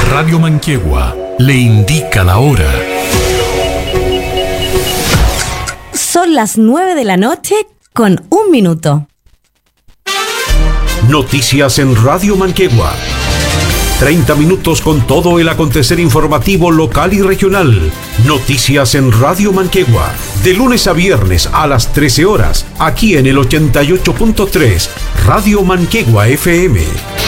Radio Manquehue le indica la hora. Son las 9 de la noche con 1 minuto. Noticias en Radio Manquehue. 30 minutos con todo el acontecer informativo local y regional. Noticias en Radio Manquehue. De lunes a viernes a las 13 horas, aquí en el 88.3, Radio Manquehue FM.